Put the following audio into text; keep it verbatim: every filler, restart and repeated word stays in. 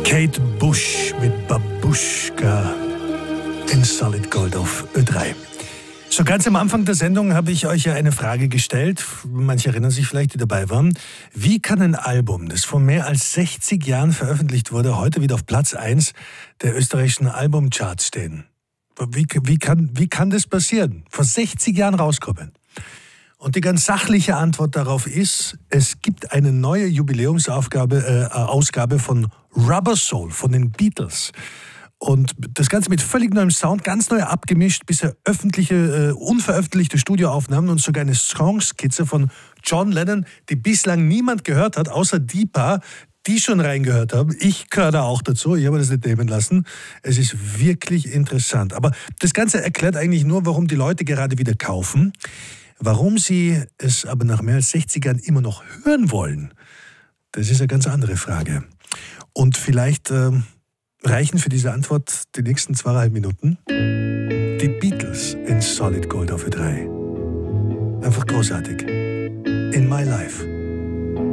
Kate Bush mit Babuschka in Solid Gold auf Ö drei. So ganz am Anfang der Sendung habe ich euch ja eine Frage gestellt, manche erinnern sich vielleicht, die dabei waren. Wie kann ein Album, das vor mehr als sechzig Jahren veröffentlicht wurde, heute wieder auf Platz eins der österreichischen Albumcharts stehen? Wie, wie, kann, wie kann das passieren? Vor sechzig Jahren rauskommen. Und die ganz sachliche Antwort darauf ist, es gibt eine neue Jubiläumsausgabe äh, Ausgabe von Rubber Soul von den Beatles. Und das Ganze mit völlig neuem Sound, ganz neu abgemischt, bisher öffentliche, äh, unveröffentlichte Studioaufnahmen und sogar eine Songskizze von John Lennon, die bislang niemand gehört hat, außer die paar, die schon reingehört haben. Ich gehöre da auch dazu, ich habe das nicht nehmen lassen. Es ist wirklich interessant. Aber das Ganze erklärt eigentlich nur, warum die Leute gerade wieder kaufen. Warum sie es aber nach mehr als sechzig Jahren immer noch hören wollen, das ist eine ganz andere Frage. Und vielleicht äh, reichen für diese Antwort die nächsten zweieinhalb Minuten. Die Beatles in Solid Gold auf Ö drei. Einfach großartig. In My Life.